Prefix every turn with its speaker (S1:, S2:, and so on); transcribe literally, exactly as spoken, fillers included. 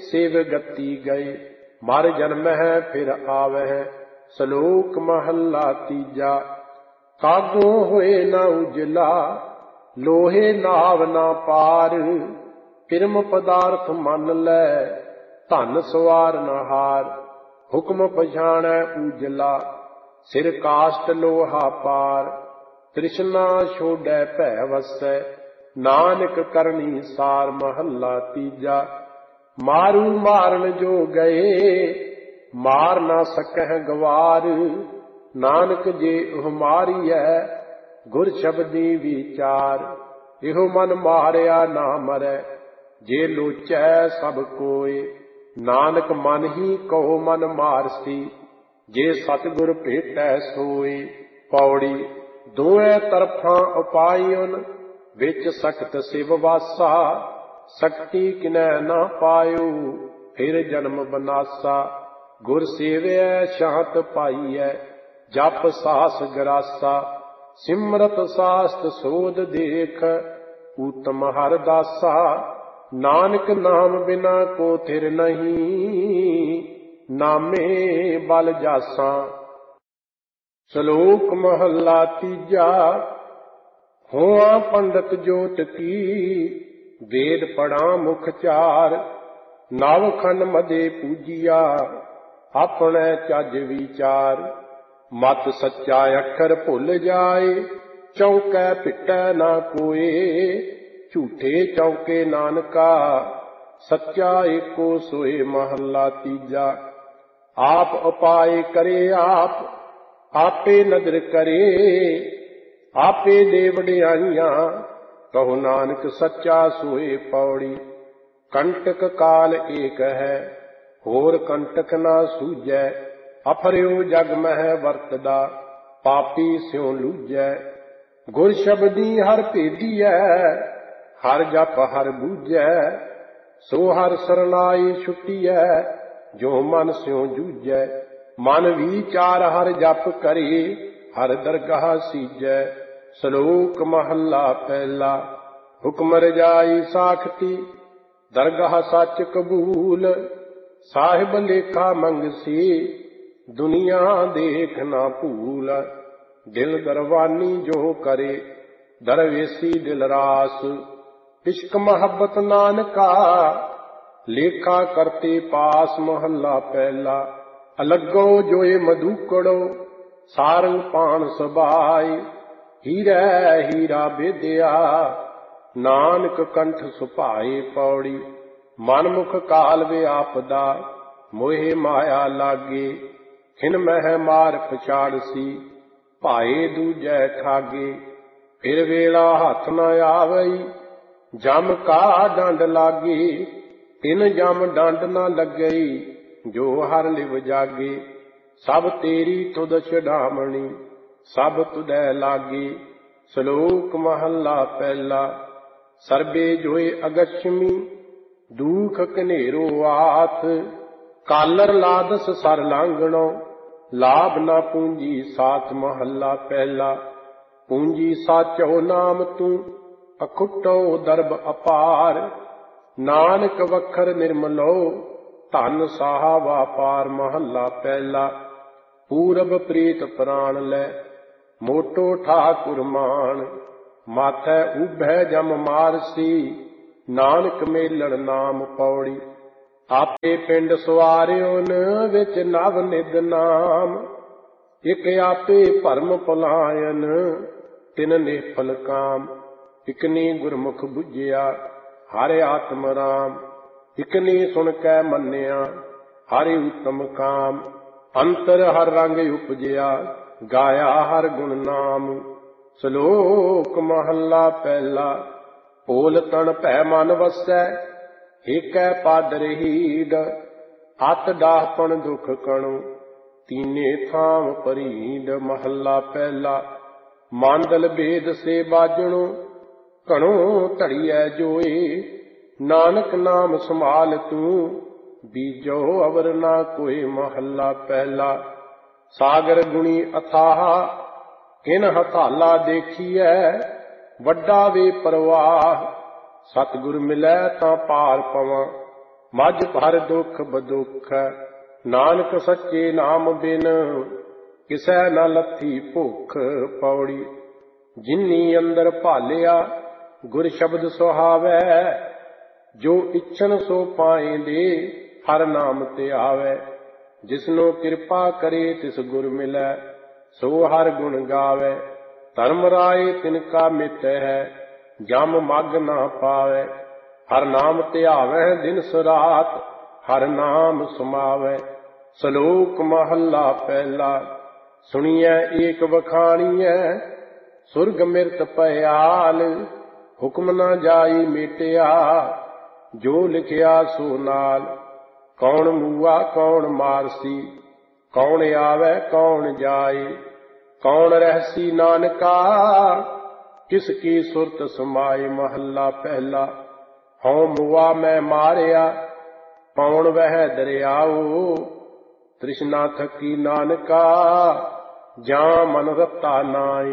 S1: Save गति गए। मर जन्मह फिर आवह सलोक महला तीजा। कागों होए न उजला लोहे नाव ना पार। किरम पदार्थ मन लै धन सवार न हार। हुक्म पछाणै उजला सिर काष्ट लोहा पार। तृष्णा छोड़ै भै वसै नानक करनी सार। महला तीजा। मारू मारन जो गए मार ना सकह गवार। नानक जे ओह मारियै गुर शब्दी विचार। इहो मन मारिया ना मरै जे लोचै सब कोय। नानक मन ही कहो मन मारसी जे सतगुर भेटै सोय। पौड़ी दोए तरफां उपायन विच सख्त शिव वासा। शक्ति किनै ना पायो फिर जन्म बनासा। गुर सेवै शांत पाइयै जप सास गरासा। सिमरत सास्त सोध देख उत्तम हर दासा। नानक नाम बिना को थिर नहीं नामे बल जासा। श्लोक महला तीजा। होआ पंडित जोत की वेद पढ़ा मुख चार। नवखन मदे पूजिया अपने चज विचार। मत सच्चा अखर भुल जाए चौकै पिटै ना कोय। झूठे चौके नानका सच्चा एको सोए। महला तीजा। आप उपाय करे आप आपे नदर करे। आपे दे वडियाइयां कहो नानक सच्चा सोए। पौड़ी कंटक काल एक है होर कंटक ना सूझै। अफरियो जग मह वरतदा पापी स्यों लूझै। गुर शब्दी हर भेदियै हर जप हर बूझै। सो हर सरनाई छुटियै जो मन स्यों जूझै। मन विचार हर जप करे हर दरगाह सीजै। श्लोक महला पहला। हुक्म रजाई साखती दरगाह सच कबूल। साहिब लेखा मंगसी दुनिया देख ना भूल। दिल दरवानी जो करे दरवेसी दिल रास। इश्क मोहब्बत नानका लेखा करते पास। महला पहला। अलगो जोए मधुकड़ो सारंग पान सबाई। हीरै हीरा बेदिया नानक कंठ सुभाए। पौड़ी मनमुख काल वे आपदा मोहे माया लागे। खिन मह मार पछाड़सी भाए दूजै ठागे। फिर वेला हथ न आवई जम का डंड लागे। तिन जम डंड न लगई जो हर लिव जागे। सब तेरी तुद छडामणी सब तुदै लागे। श्लोक महला पहला। सर्बे जोए अगछमी दुख कनेरो आथ। कालर लादस सर लांगणो लाभ ना पूंजी साथ। महला पहला। पूंजी साचो नाम तू अखुटो दरब अपार। नानक वखर निर्मलो धन साहा वापार। महला पहला। पूरब प्रीत प्राण लै मोटो ठाकुर मान। माथै उभै जम मारसी नानक मेलण नाम। पौड़ी आपे पिंड सवारियोन विच नव निध नाम। इक आपे भरम पलायन तिन निफल काम। इकनी गुरमुख बुझिया हरे आत्म राम। इकनी सुन कै मन्निया हरि उत्तम काम। अंतर हर रंग उपजिया गाया हर गुण नाम। श्लोक महला पहला। भोल तन भै मन वसै ਏਕੈ ਪਦ ਰਹੀੜ। ਅਤ ਡਾਹਪਣ ਦੁਖ ਕਣੁ ਤੀਨੇ ਥਾਮ ਪਰੀਡ। ਮਹੱਲਾ ਪਹਿਲਾ। ਮਾਂਦਲ ਭੇਦ ਸੇ ਬਾਜਣੋ ਘਣੋ ਧੜੀਐ ਜੋਏ। ਨਾਨਕ ਨਾਮ ਸੰਭਾਲ ਤੂੰ ਬੀਜੋ ਅਵਰ ਨਾ ਕੋਏ। ਮਹੱਲਾ ਪਹਿਲਾ। ਸਾਗਰ ਗੁਣੀ ਅਥਾਹ ਕਿਨ ਹਥਾਲਾ ਦੇਖੀਐ। ਵੱਡਾ ਵੇ ਪਰਵਾਹ ਸਤਿਗੁਰ ਮਿਲੈ ਤਾਂ ਪਾਰ ਪਵਾਂ। ਮੱਝ ਭਰ ਦੁੱਖ ਬਦੁੱਖ, ਨਾਨਕ ਸੱਚੇ ਨਾਮ ਬਿਨ ਕਿਸੈ ਨ ਲੱਥੀ ਭੁੱਖ। ਪੌੜੀ ਜਿਨੀ ਅੰਦਰ ਭਾਲਿਆ ਗੁਰ ਸ਼ਬਦ ਸੁਹਾਵੈ, ਜੋ ਇੱਛਨ ਸੋ ਪਾਏਂਦੇ ਹਰ ਨਾਮ ਤੇ ਆਵੈ। ਜਿਸਨੂੰ ਕਿਰਪਾ ਕਰੇ ਤਿਸ ਗੁਰ ਮਿਲੈ, ਸੋ ਹਰ ਗੁਣ ਗਾਵੈ। ਧਰਮ ਰਾਏ ਤਿਨ ਕਾ ਮਿਤ ਹੈ, ਜਮ ਮਗ ਨਾ ਪਾਵੈ। ਹਰ ਨਾਮ ਧਿਆਵੈ ਦਿਨ ਸੁਰਾਤ, ਹਰ ਨਾਮ ਸਮਾਵੈ। ਸ਼ਲੋਕ ਮਹੱਲਾ ਪਹਿਲਾ। ਸੁਣੀਐ ਏਕ ਵਖਾਣੀਐ, ਸੁਰਗ ਮਿਰਤ ਭਇਆਲ। ਹੁਕਮ ਨਾ ਜਾਈ ਮੇਟਿਆ, ਜੋ ਲਿਖਿਆ ਸੋ ਨਾਲ। ਕੌਣ ਮੂਆ ਕੌਣ ਮਾਰਸੀ, ਕੌਣ ਆਵੈ ਕੌਣ ਜਾਏ। ਕੌਣ ਰਹਿਸੀ ਨਾਨਕਾ, ਕਿਸ ਕੀ ਸੁਰਤ ਸਮਾਏ। ਮਹੱਲਾ ਪਹਿਲਾ। ਹਉ ਮੁਆ ਮੈਂ ਮਾਰਿਆ, ਪੌਣ ਵਹਿ ਦਰਿਆਓ। ਤ੍ਰਿਸ਼ਨਾ ਥਕੀ ਨਾਨਕਾ, ਜਾਂ ਮਨ ਰਤਾ ਨਾਏ।